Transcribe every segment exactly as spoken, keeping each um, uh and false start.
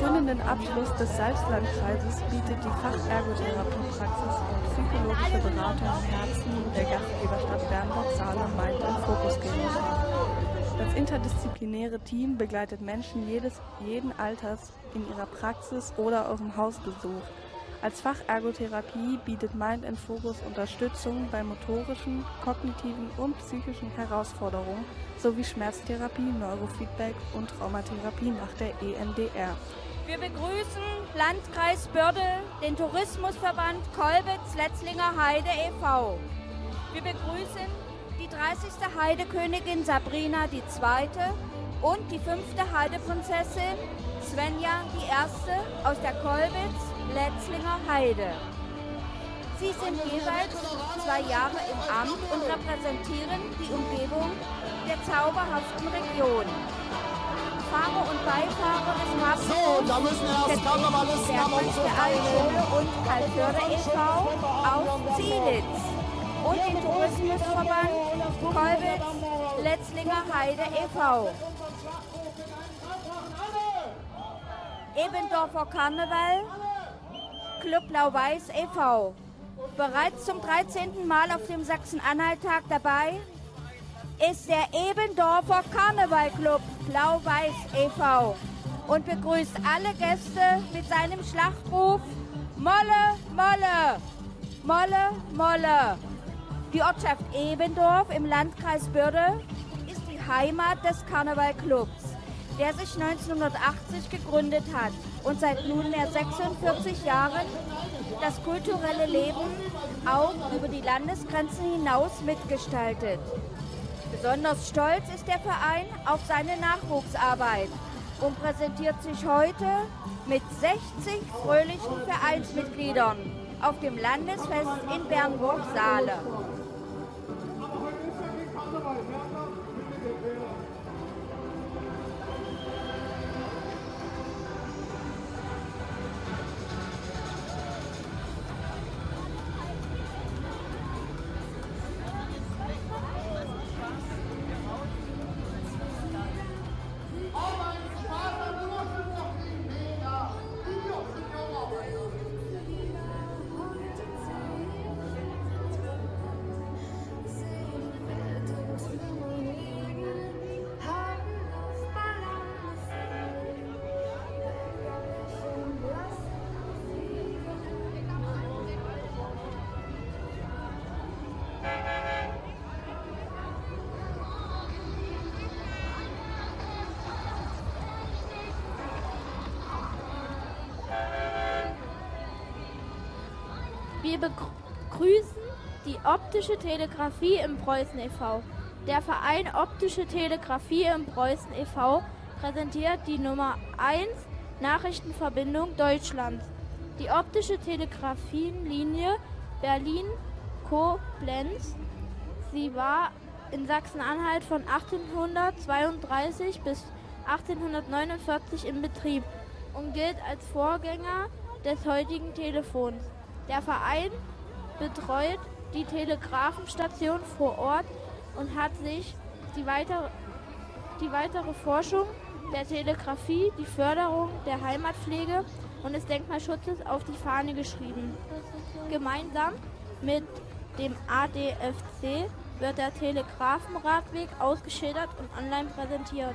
krönenden Abschluss des Salzlandkreises bietet die Fachergotherapiepraxis und psychologische Beratung im Herzen der Gastgeberstadt Bernburg-Saale Mind in Fokus GmbH. Das interdisziplinäre Team begleitet Menschen jedes, jeden Alters in ihrer Praxis oder eurem Hausbesuch. Als Fachergotherapie bietet Mind in Focus Unterstützung bei motorischen, kognitiven und psychischen Herausforderungen sowie Schmerztherapie, Neurofeedback und Traumatherapie nach der E M D R. Wir begrüßen Landkreis Börde, den Tourismusverband Kolbitz-Letzlinger Heide e V Wir begrüßen die dreißigste Heidekönigin Sabrina die Zweite und die fünfte Heideprinzessin Svenja die Erste aus der Kolbitz-Letzlinger Heide. Sie sind jeweils zwei Jahre im Amt und repräsentieren die Umgebung der zauberhaften Region. Fahrer und Beifahrer des Hafenboots so, da müssen erst Karnevalisten aber der Bergmeisterschule und Kalförde e V aus Zielitz und den Tourismusverband Kolbitz-Letzlinger Heide e V Ebendorfer Karneval, Club Blau-Weiß e V Bereits zum dreizehnten Mal auf dem Sachsen-Anhalt-Tag dabei ist der Ebendorfer Karnevalclub Blau-Weiß e V und begrüßt alle Gäste mit seinem Schlachtruf Molle, Molle, Molle, Molle. Die Ortschaft Ebendorf im Landkreis Börde ist die Heimat des Karnevalclubs, der sich neunzehnhundertachtzig gegründet hat und seit nunmehr sechsundvierzig Jahren das kulturelle Leben auch über die Landesgrenzen hinaus mitgestaltet. Besonders stolz ist der Verein auf seine Nachwuchsarbeit und präsentiert sich heute mit sechzig fröhlichen Vereinsmitgliedern auf dem Landesfest in Bernburg-Saale. Wir begrüßen die Optische Telegrafie im Preußen e V Der Verein Optische Telegrafie im Preußen e V präsentiert die Nummer eins Nachrichtenverbindung Deutschlands. Die optische Telegrafienlinie Berlin-Koblenz. Sie war in Sachsen-Anhalt von achtzehnhundertzweiunddreißig bis achtzehnhundertneunundvierzig in Betrieb und gilt als Vorgänger des heutigen Telefons. Der Verein betreut die Telegrafenstation vor Ort und hat sich die weitere, die weitere Forschung der Telegrafie, die Förderung der Heimatpflege und des Denkmalschutzes auf die Fahne geschrieben. Gemeinsam mit dem A D F C wird der Telegrafenradweg ausgeschildert und online präsentiert.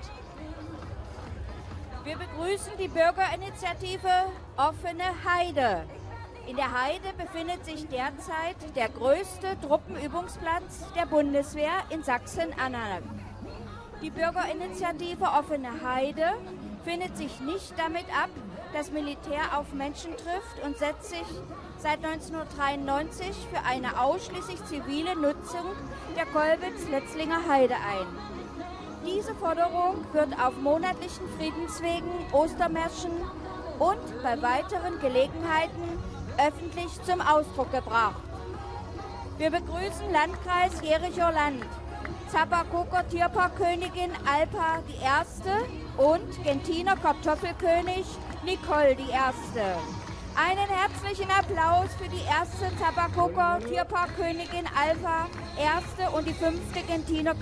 Wir begrüßen die Bürgerinitiative Offene Heide. In der Heide befindet sich derzeit der größte Truppenübungsplatz der Bundeswehr in Sachsen-Anhalt. Die Bürgerinitiative Offene Heide findet sich nicht damit ab, dass Militär auf Menschen trifft und setzt sich seit neunzehnhundertdreiundneunzig für eine ausschließlich zivile Nutzung der Kolbitz-Letzlinger Heide ein. Diese Forderung wird auf monatlichen Friedenswegen, Ostermärschen und bei weiteren Gelegenheiten öffentlich zum Ausdruck gebracht. Wir begrüßen Landkreis Jerichower Land, Zapakoker Tierparkkönigin Alpa die Erste und Gentiner Kartoffelkönig Nicole die Erste. Einen herzlichen Applaus für die erste Zapakoker Tierparkkönigin Alpa Erste und die fünfte Gentiner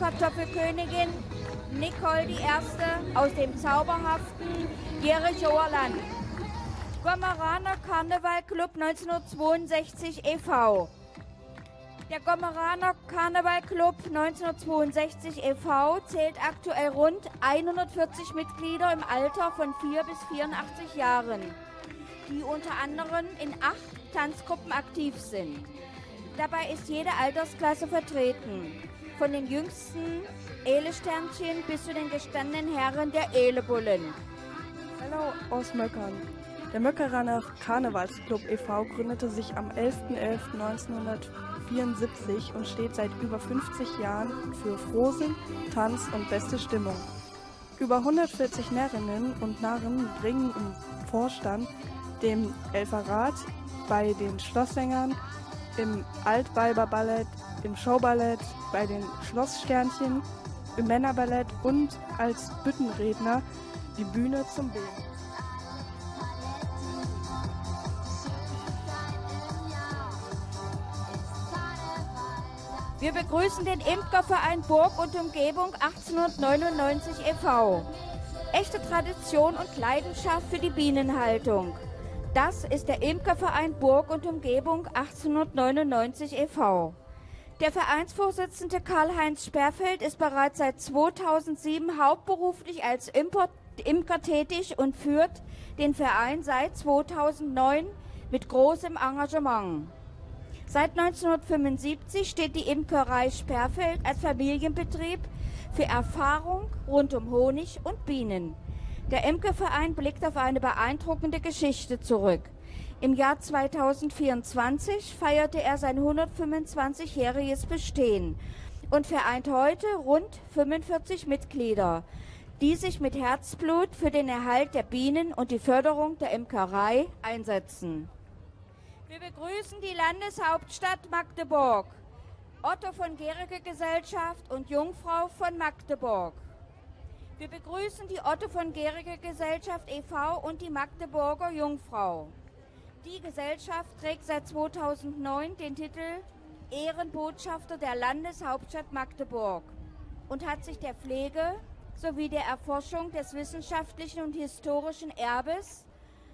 Kartoffelkönigin Nicole die Erste aus dem zauberhaften Jerichower Land. Gommeraner Karnevalclub neunzehnhundertzweiundsechzig e V Der Gommeraner Karnevalclub neunzehnhundertzweiundsechzig e V zählt aktuell rund hundertvierzig Mitglieder im Alter von vier bis vierundachtzig Jahren, die unter anderem in acht Tanzgruppen aktiv sind. Dabei ist jede Altersklasse vertreten, von den jüngsten Ehle-Sternchen bis zu den gestandenen Herren der Ehle-Bullen. Hallo aus Möckern. Der Möckeraner Karnevalsclub e V gründete sich am elfter elfter neunzehnhundertvierundsiebzig und steht seit über fünfzig Jahren für Frohsinn, Tanz und beste Stimmung. Über hundertvierzig Närrinnen und Narren bringen im Vorstand, dem Elferrat, bei den Schlosssängern, im Altweiberballett, im Showballett, bei den Schlosssternchen, im Männerballett und als Büttenredner die Bühne zum Beben. Wir begrüßen den Imkerverein Burg und Umgebung achtzehnhundertneunundneunzig e V Echte Tradition und Leidenschaft für die Bienenhaltung. Das ist der Imkerverein Burg und Umgebung achtzehnhundertneunundneunzig e V Der Vereinsvorsitzende Karl-Heinz Sperfeld ist bereits seit zweitausendsieben hauptberuflich als Imker, Imker tätig und führt den Verein seit zweitausendneun mit großem Engagement. Seit neunzehnhundertfünfundsiebzig steht die Imkerei Sperfeld als Familienbetrieb für Erfahrung rund um Honig und Bienen. Der Imkerverein blickt auf eine beeindruckende Geschichte zurück. Im Jahr zweitausendvierundzwanzig feierte er sein hundertfünfundzwanzigjähriges Bestehen und vereint heute rund fünfundvierzig Mitglieder, die sich mit Herzblut für den Erhalt der Bienen und die Förderung der Imkerei einsetzen. Wir begrüßen die Landeshauptstadt Magdeburg, Otto von Guericke Gesellschaft und Jungfrau von Magdeburg. Wir begrüßen die Otto von Guericke Gesellschaft e V und die Magdeburger Jungfrau. Die Gesellschaft trägt seit zweitausendneun den Titel Ehrenbotschafter der Landeshauptstadt Magdeburg und hat sich der Pflege sowie der Erforschung des wissenschaftlichen und historischen Erbes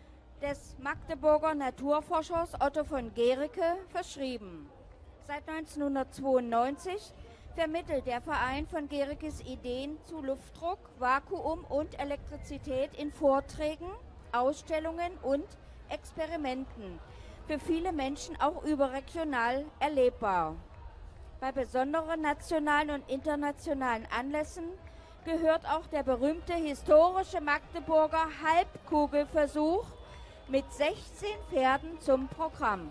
des Magdeburger Naturforschers Otto von Guericke verschrieben. Seit neunzehnhundertzweiundneunzig vermittelt der Verein von Guerickes Ideen zu Luftdruck, Vakuum und Elektrizität in Vorträgen, Ausstellungen und Experimenten, für viele Menschen auch überregional erlebbar. Bei besonderen nationalen und internationalen Anlässen gehört auch der berühmte historische Magdeburger Halbkugelversuch mit sechzehn Pferden zum Programm.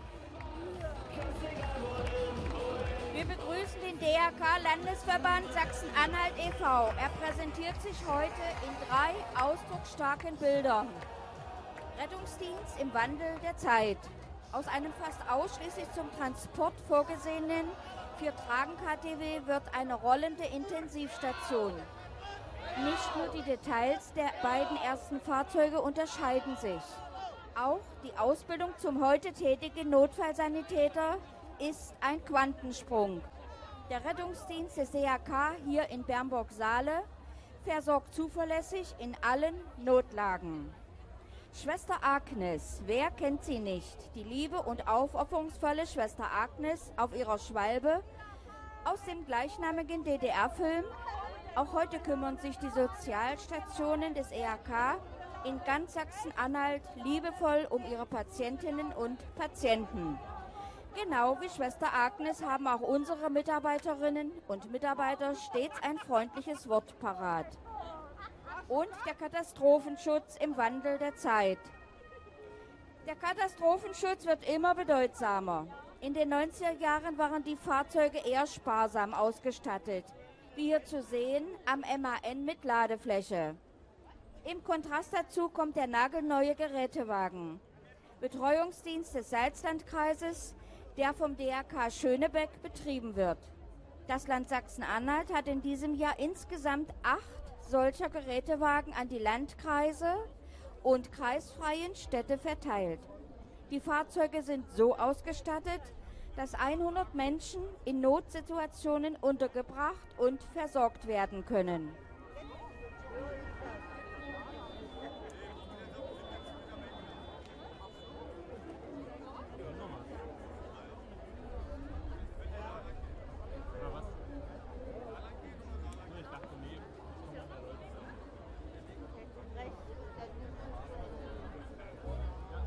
Wir begrüßen den D R K-Landesverband Sachsen-Anhalt e V Er präsentiert sich heute in drei ausdrucksstarken Bildern. Rettungsdienst im Wandel der Zeit. Aus einem fast ausschließlich zum Transport vorgesehenen Vier-Tragen-K T W wird eine rollende Intensivstation. Nicht nur die Details der beiden ersten Fahrzeuge unterscheiden sich. Auch die Ausbildung zum heute tätigen Notfallsanitäter ist ein Quantensprung. Der Rettungsdienst des D R K hier in Bernburg-Saale versorgt zuverlässig in allen Notlagen. Schwester Agnes, wer kennt sie nicht? Die liebe und aufopferungsvolle Schwester Agnes auf ihrer Schwalbe aus dem gleichnamigen D D R-Film. Auch heute kümmern sich die Sozialstationen des E R K in ganz Sachsen-Anhalt liebevoll um ihre Patientinnen und Patienten. Genau wie Schwester Agnes haben auch unsere Mitarbeiterinnen und Mitarbeiter stets ein freundliches Wort parat. Und der Katastrophenschutz im Wandel der Zeit. Der Katastrophenschutz wird immer bedeutsamer. In den neunziger Jahren waren die Fahrzeuge eher sparsam ausgestattet, wie hier zu sehen am M A N mit Ladefläche. Im Kontrast dazu kommt der nagelneue Gerätewagen. Betreuungsdienst des Salzlandkreises, der vom D R K Schönebeck betrieben wird. Das Land Sachsen-Anhalt hat in diesem Jahr insgesamt acht solcher Gerätewagen an die Landkreise und kreisfreien Städte verteilt. Die Fahrzeuge sind so ausgestattet, dass hundert Menschen in Notsituationen untergebracht und versorgt werden können.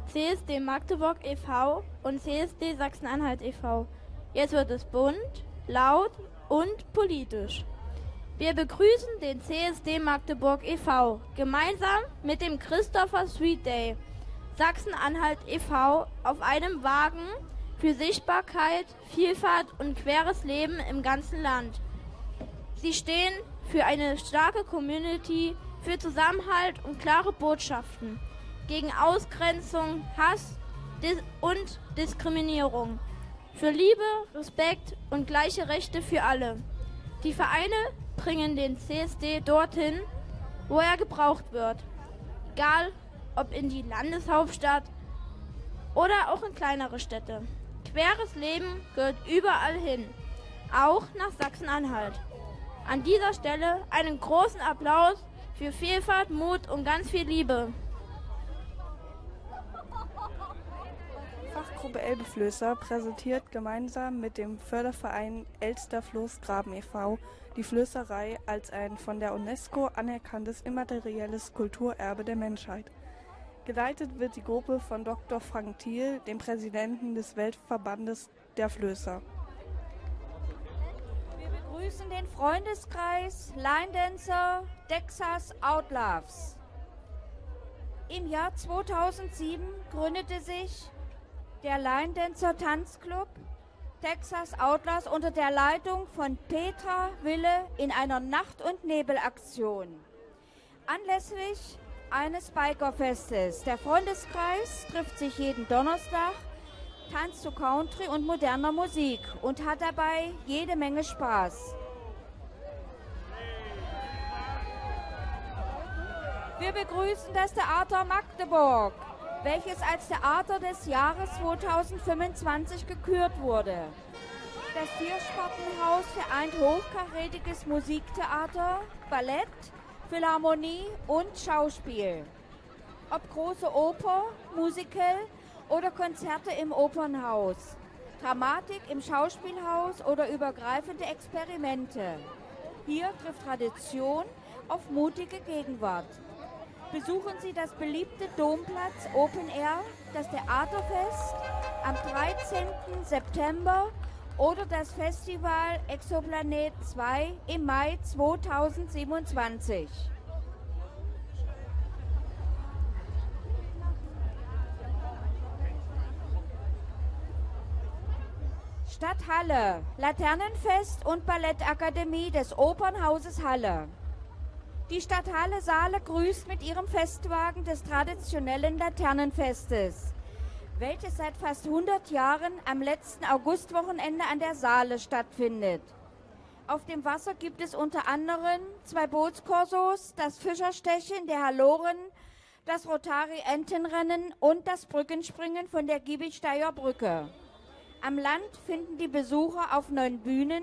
C S D Magdeburg e V und C S D Sachsen-Anhalt e V. Jetzt wird es bunt, laut und politisch. Wir begrüßen den C S D Magdeburg e V gemeinsam mit dem Christopher Street Day Sachsen-Anhalt e V auf einem Wagen für Sichtbarkeit, Vielfalt und queres Leben im ganzen Land. Sie stehen für eine starke Community, für Zusammenhalt und klare Botschaften gegen Ausgrenzung, Hass dis- und Diskriminierung, für Liebe, Respekt und gleiche Rechte für alle. Die Vereine bringen den C S D dorthin, wo er gebraucht wird, egal ob in die Landeshauptstadt oder auch in kleinere Städte. Queres Leben gehört überall hin, auch nach Sachsen-Anhalt. An dieser Stelle einen großen Applaus für Vielfalt, Mut und ganz viel Liebe. Fachgruppe Elbeflößer präsentiert gemeinsam mit dem Förderverein Elster Floßgraben e V die Flößerei als ein von der UNESCO anerkanntes immaterielles Kulturerbe der Menschheit. Geleitet wird die Gruppe von Doktor Frank Thiel, dem Präsidenten des Weltverbandes der Flößer. Wir begrüßen den Freundeskreis Line Dancer Texas Outlaws. Im Jahr zweitausendsieben gründete sich der Line Dancer Tanzclub Texas Outlaws unter der Leitung von Petra Wille in einer Nacht- und Nebelaktion. Anlässlich eines Bikerfestes. Der Freundeskreis trifft sich jeden Donnerstag, tanzt zu Country und moderner Musik und hat dabei jede Menge Spaß. Wir begrüßen das Theater Magdeburg, welches als Theater des Jahres zweitausendfünfundzwanzig gekürt wurde. Das Vierspartenhaus vereint hochkarätiges Musiktheater, Ballett, Philharmonie und Schauspiel. Ob große Oper, Musical oder Konzerte im Opernhaus, Dramatik im Schauspielhaus oder übergreifende Experimente. Hier trifft Tradition auf mutige Gegenwart. Besuchen Sie das beliebte Domplatz Open Air, das Theaterfest am dreizehnten September oder das Festival Exoplanet zwei im Mai zweitausendsiebenundzwanzig. Stadt Halle, Laternenfest und Ballettakademie des Opernhauses Halle. Die Stadt Halle Saale grüßt mit ihrem Festwagen des traditionellen Laternenfestes, welches seit fast hundert Jahren am letzten Augustwochenende an der Saale stattfindet. Auf dem Wasser gibt es unter anderem zwei Bootskorsos, das Fischerstechen der Haloren, das Rotari-Entenrennen und das Brückenspringen von der Giebelsteier Brücke. Am Land finden die Besucher auf neun Bühnen